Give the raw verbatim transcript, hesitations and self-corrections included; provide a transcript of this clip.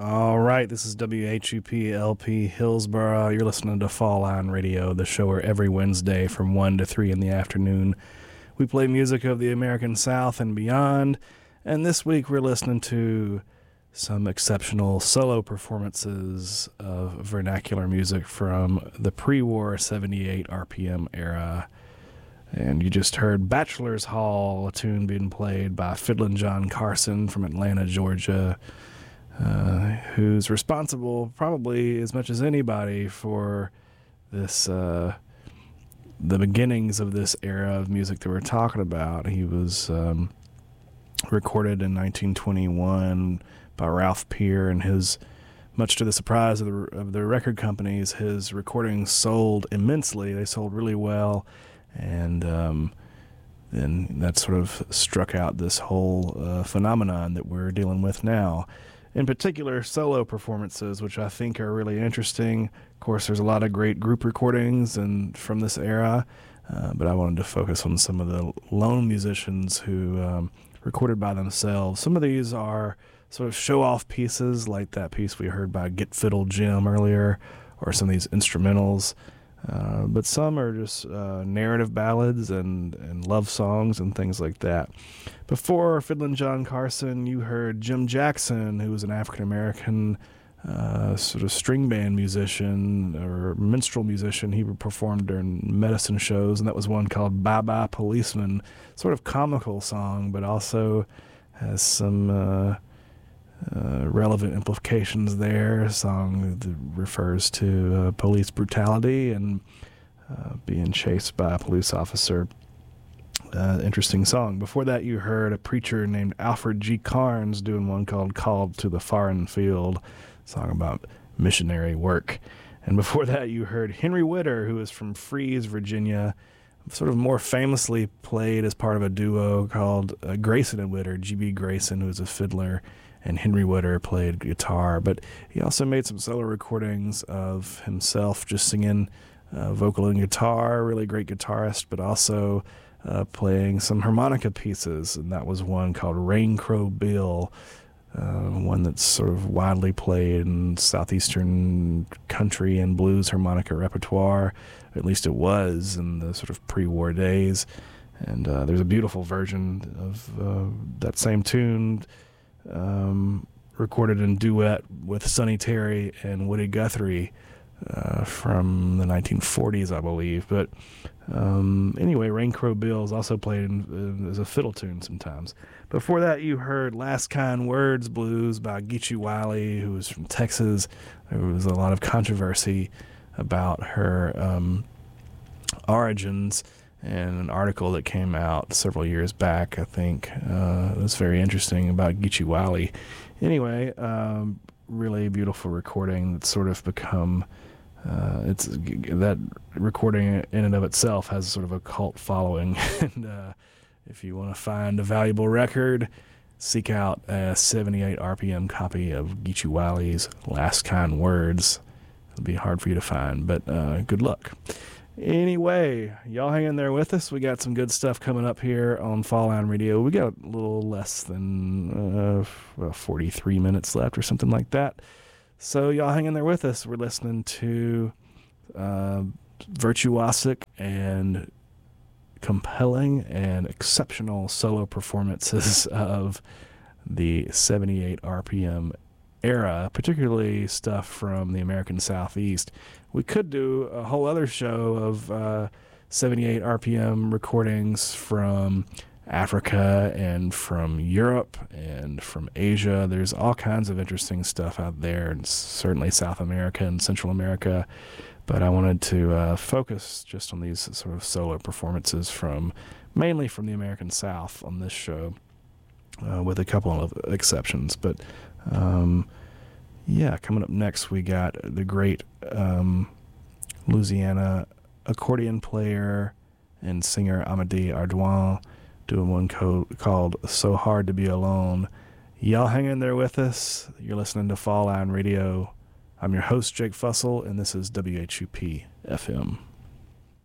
All right, this is W H U P L P Hillsborough. You're listening to Fall Line Radio, the show where every Wednesday from one to three in the afternoon we play music of the American South and beyond. And this week we're listening to some exceptional solo performances of vernacular music from the pre-war seventy-eight R P M era. And you just heard Bachelor's Hall, a tune being played by Fiddlin' John Carson from Atlanta, Georgia, uh, who's responsible probably as much as anybody for this, uh, the beginnings of this era of music that we're talking about. He was um, recorded in nineteen twenty-one by Ralph Peer, and his, much to the surprise of the, of the record companies, his recordings sold immensely. They sold really well. And um, then that sort of struck out this whole uh, phenomenon that we're dealing with now. In particular, solo performances, which I think are really interesting. Of course, there's a lot of great group recordings and from this era, uh, but I wanted to focus on some of the lone musicians who um, recorded by themselves. Some of these are sort of show-off pieces, like that piece we heard by Get Fiddle Jim earlier, or some of these instrumentals. Uh, but some are just uh, narrative ballads and, and love songs and things like that. Before Fiddlin' John Carson, you heard Jim Jackson, who was an African-American uh, sort of string band musician or minstrel musician. He performed during medicine shows, and that was one called Bye Bye Policeman, sort of comical song, but also has some uh, Uh, relevant implications there. A song that refers to uh, police brutality and uh, being chased by a police officer. Uh, interesting song. Before that, you heard a preacher named Alfred G. Carnes doing one called Called to the Foreign Field, song about missionary work. And before that, you heard Henry Witter, who is from Freeze, Virginia, sort of more famously played as part of a duo called uh, Grayson and Witter, G B Grayson, who is a fiddler, and Henry Witter played guitar. But he also made some solo recordings of himself just singing uh, vocal and guitar, really great guitarist, but also uh, playing some harmonica pieces, and that was one called Rain Crow Bill, uh, one that's sort of widely played in southeastern country and blues harmonica repertoire, at least it was in the sort of pre-war days. And uh, there's a beautiful version of uh, that same tune Um, recorded in duet with Sonny Terry and Woody Guthrie uh, from the nineteen forties, I believe. But um, anyway, Rain Crow Bill is also played in, in, as a fiddle tune sometimes. Before that, you heard Last Kind Words Blues by Geechee Wiley, who was from Texas. There was a lot of controversy about her um, origins, and an article that came out several years back, I think, uh, was very interesting about Geechee Wiley. Anyway, um, really beautiful recording that's sort of become, uh, it's that recording in and of itself has sort of a cult following. And uh, if you want to find a valuable record, seek out a seventy-eight R P M copy of Geechee Wiley's Last Kind Words. It'll be hard for you to find, but uh, good luck. Anyway, y'all hang in there with us. We got some good stuff coming up here on Fall Line Radio. We got a little less than uh, well, forty-three minutes left or something like that. So y'all hang in there with us. We're listening to uh, virtuosic and compelling and exceptional solo performances of the seventy-eight R P M era, particularly stuff from the American Southeast. We could do a whole other show of uh, seventy-eight R P M recordings from Africa and from Europe and from Asia. There's all kinds of interesting stuff out there, and certainly South America and Central America. But I wanted to uh, focus just on these sort of solo performances from, mainly from the American South on this show, uh, with a couple of exceptions. But um, yeah, coming up next, we got the great um, Louisiana accordion player and singer Amedee Ardoin doing one co- called So Hard to Be Alone. Y'all hang in there with us. You're listening to Fall Line Radio. I'm your host, Jake Fussell, and this is W H U P F M.